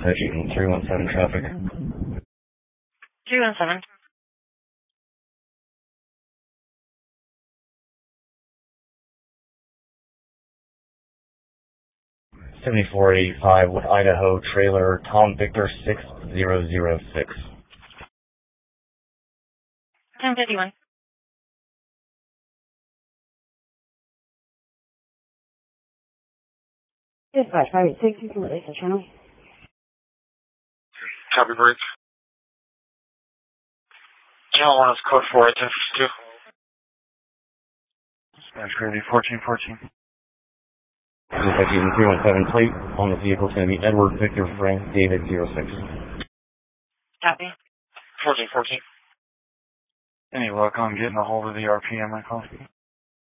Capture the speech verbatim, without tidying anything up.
Shooting three one seven traffic. three one seven. seventy-four eighty-five with Idaho trailer, Tom Victor six zero zero six. ten fifty-one. Dispatch, five eight six, you can release the channel. Copy, bridge. Channel one is code four at ten fifty-two. Dispatch, gravity fourteen fourteen. Dispatch using three one seven plate on the vehicle is going to be Edward Victor Frank David zero six. Copy. fourteen fourteen. Any luck on getting a hold of the R P M I call?